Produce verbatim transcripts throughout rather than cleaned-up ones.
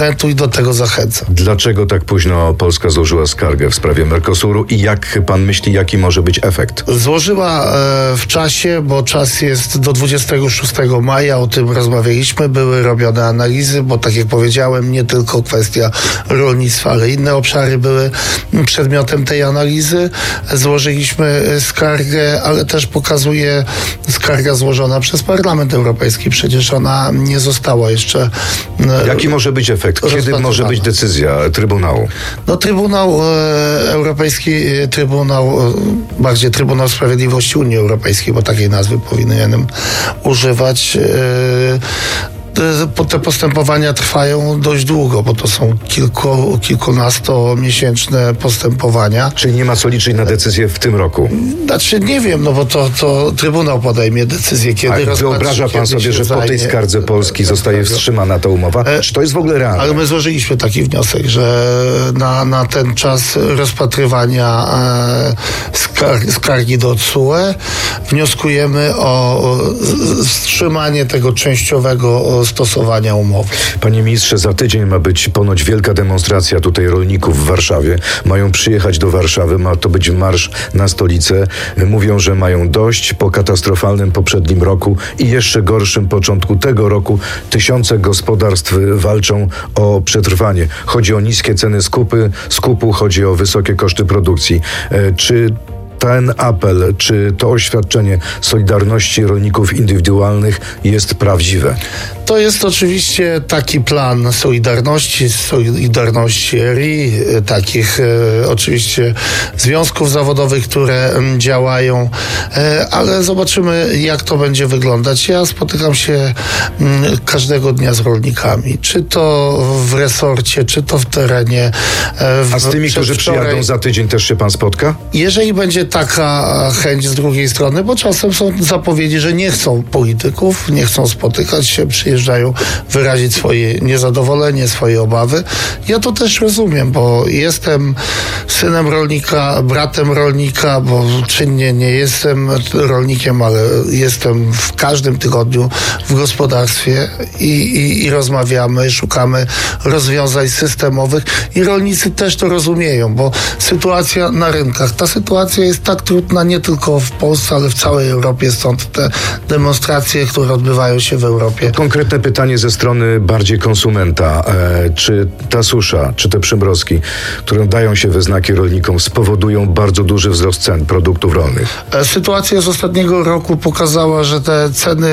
internetu i do tego zachęcam. Dlaczego tak późno Polska złożyła skargę w sprawie Mercosuru i jak pan myśli, jaki może być efekt? Złożyła e, w czasie, bo czas jest do dwudziestego szóstego maja, o tym rozmawialiśmy, były robione analizy, bo tak jak powiedziałem, nie tylko kwestia rolnictwa, ale inne obszary były przedmiotem tej analizy. Złożyliśmy skargę, ale też pokazuje skarga złożona przez Parlament Europejski. Przecież ona nie została jeszcze... Jaki może być efekt? Kiedy może być decyzja Trybunału? No Trybunał e, Europejski, Trybunał, e, bardziej Trybunał Sprawiedliwości Unii Europejskiej, bo takiej nazwy powinienem używać. E, Te postępowania trwają dość długo, bo to są kilku, kilkunastomiesięczne postępowania. Czyli nie ma co liczyć na decyzję w tym roku? Znaczy nie wiem, no bo to, to Trybunał podejmie decyzję, kiedy rozpatrzy. Wyobraża pan sobie, że po tej skardze Polski zostaje wstrzymana ta umowa? E, Czy to jest w ogóle realne? Ale my złożyliśmy taki wniosek, że na, na ten czas rozpatrywania e, skar, skargi do T S U E wnioskujemy o, o wstrzymanie tego częściowego stosowania umowy. Panie ministrze, za tydzień ma być ponoć wielka demonstracja tutaj rolników w Warszawie. Mają przyjechać do Warszawy, ma to być marsz na stolicę. Mówią, że mają dość po katastrofalnym poprzednim roku i jeszcze gorszym początku tego roku. Tysiące gospodarstw walczą o przetrwanie. Chodzi o niskie ceny skupy, skupu, chodzi o wysokie koszty produkcji. Czy ten apel, czy to oświadczenie Solidarności Rolników Indywidualnych jest prawdziwe? To jest oczywiście taki plan Solidarności, Solidarności R I, takich e, oczywiście związków zawodowych, które m, działają, e, ale zobaczymy, jak to będzie wyglądać. Ja spotykam się m, każdego dnia z rolnikami, czy to w resorcie, czy to w terenie. E, w, A z tymi, którzy przyjadą za tydzień, też się pan spotka? Jeżeli będzie taka chęć z drugiej strony, bo czasem są zapowiedzi, że nie chcą polityków, nie chcą spotykać się, przyjeżdżają wyrazić swoje niezadowolenie, swoje obawy. Ja to też rozumiem, bo jestem synem rolnika, bratem rolnika, bo czynnie nie jestem rolnikiem, ale jestem w każdym tygodniu w gospodarstwie i, i, i rozmawiamy, szukamy rozwiązań systemowych i rolnicy też to rozumieją, bo sytuacja na rynkach, ta sytuacja jest tak trudna nie tylko w Polsce, ale w całej Europie, stąd te demonstracje, które odbywają się w Europie. Konkretne pytanie ze strony bardziej konsumenta. E, czy ta susza, czy te przymrozki, które dają się we znaki rolnikom, spowodują bardzo duży wzrost cen produktów rolnych? Sytuacja z ostatniego roku pokazała, że te ceny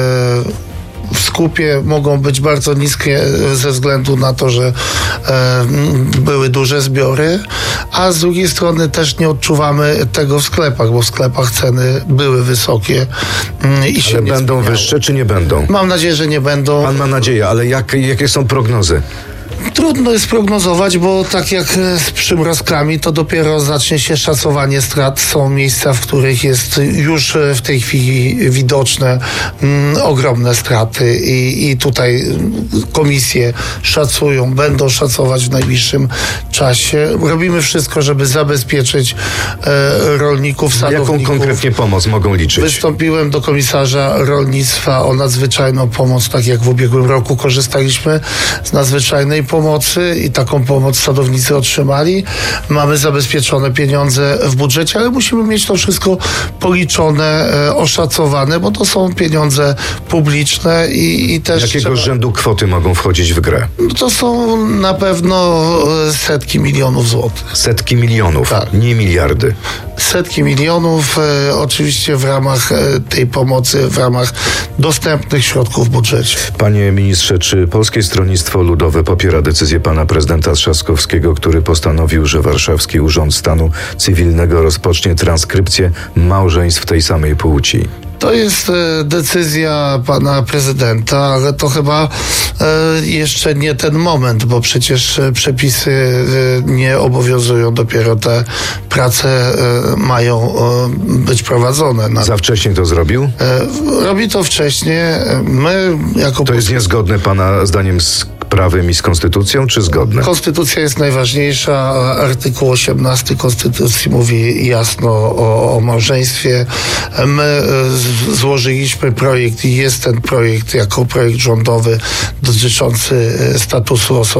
e, w skupie mogą być bardzo niskie ze względu na to, że e, były duże zbiory, a z drugiej strony też nie odczuwamy tego w sklepach, bo w sklepach ceny były wysokie mm, i się ale nie będą zmieniały. Wyższe, czy nie będą? Mam nadzieję, że nie będą. Pan ma nadzieję, ale jak, jakie są prognozy? Trudno jest prognozować, bo tak jak z przymrozkami, to dopiero zacznie się szacowanie strat. Są miejsca, w których jest już w tej chwili widoczne mm, ogromne straty i, i tutaj komisje szacują, będą szacować w najbliższym czasie. Robimy wszystko, żeby zabezpieczyć e, rolników, sadowników. Jaką konkretnie pomoc mogą liczyć? Wystąpiłem do komisarza rolnictwa o nadzwyczajną pomoc, tak jak w ubiegłym roku korzystaliśmy z nadzwyczajnej pomocy i taką pomoc sadownicy otrzymali. Mamy zabezpieczone pieniądze w budżecie, ale musimy mieć to wszystko policzone, e, oszacowane, bo to są pieniądze publiczne i, i też... Jakiego trzeba... rzędu kwoty mogą wchodzić w grę? No to są na pewno setki milionów złotych. Setki milionów, tak. Nie miliardy. Setki milionów, e, oczywiście w ramach e, tej pomocy, w ramach dostępnych środków w budżecie. Panie ministrze, czy Polskie Stronnictwo Ludowe popiera decyzję pana prezydenta Trzaskowskiego, który postanowił, że Warszawski Urząd Stanu Cywilnego rozpocznie transkrypcję małżeństw tej samej płci? To jest e, decyzja pana prezydenta, ale to chyba e, jeszcze nie ten moment, bo przecież e, przepisy e, nie obowiązują, dopiero te prace e, mają e, być prowadzone. Na... Za wcześnie to zrobił? E, robi to wcześniej. My jako... To jest niezgodne pana zdaniem z prawem i z konstytucją, czy zgodne? Konstytucja jest najważniejsza. Artykuł osiemnasty Konstytucji mówi jasno o, o małżeństwie. My z, złożyliśmy projekt i jest ten projekt jako projekt rządowy dotyczący statusu osoby